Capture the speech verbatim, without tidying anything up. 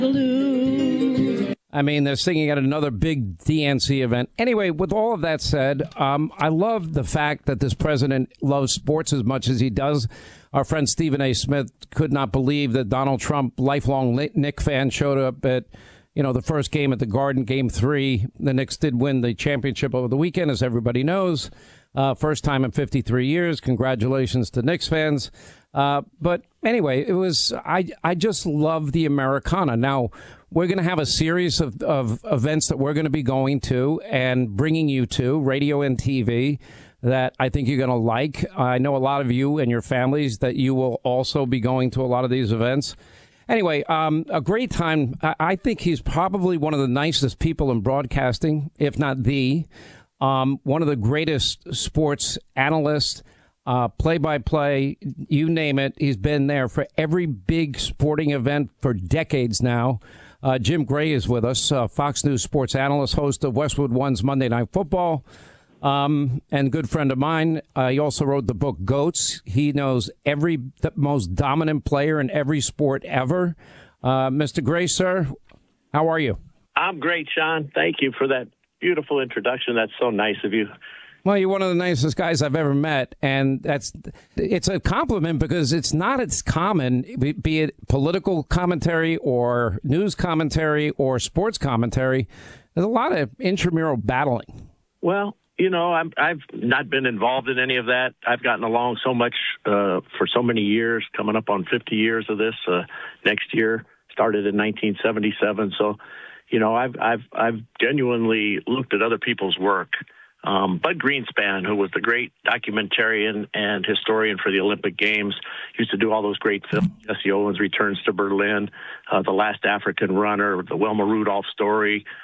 I mean, they're singing at another big D N C event. Anyway, with all of that said, um, I love the fact that this president loves sports as much as he does. Our friend Stephen A. Smith could not believe that Donald Trump, lifelong Knicks fan, showed up at, you know, the first game at the Garden, game three. The Knicks did win the championship over the weekend, as everybody knows. Uh, first time in fifty-three years. Congratulations to Knicks fans. Uh, but anyway, it was I, I just love the Americana. Now, we're going to have a series of, of events that we're going to be going to and bringing you to, radio and T V, that I think you're going to like. I know a lot of you and your families that you will also be going to a lot of these events. Anyway, um, a great time. I, I think he's probably one of the nicest people in broadcasting, if not the, um, one of the greatest sports analysts, uh, play-by-play, you name it. He's been there for every big sporting event for decades now. Uh, Jim Gray is with us, uh, Fox News sports analyst, host of Westwood One's Monday Night Football, um, and good friend of mine. Uh, he also wrote the book Goats. He knows every the most dominant player in every sport ever. Uh, Mister Gray, sir, how are you? I'm great, Sean. Thank you for that beautiful introduction. That's so nice of you. Well, you're one of the nicest guys I've ever met, and that's it's a compliment because it's not as common, be it political commentary or news commentary or sports commentary. There's a lot of intramural battling. Well, you know, I'm, I've not been involved in any of that. I've gotten along so much uh, for so many years, coming up on fifty years of this uh, next year. Started in nineteen seventy-seven, so you know, I've I've I've genuinely looked at other people's work. Um, Bud Greenspan, who was the great documentarian and historian for the Olympic Games, used to do all those great films. Jesse Owens Returns to Berlin, uh, The Last African Runner, The Wilma Rudolph Story,